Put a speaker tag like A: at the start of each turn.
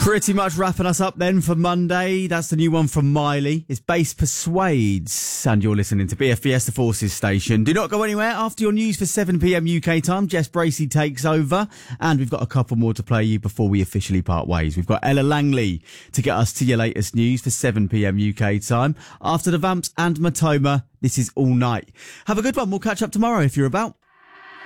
A: Pretty much wrapping us up then for Monday. That's the new one from Miley. It's Bass Persuades. And you're listening to BF Fiesta Forces station. Do not go anywhere. After your news for 7pm UK time, Jess Bracey takes over. And we've got a couple more to play you before we officially part ways. We've got Ella Langley to get us to your latest news for 7pm UK time. After the Vamps and Matoma, this is All Night. Have a good one. We'll catch up tomorrow if you're about.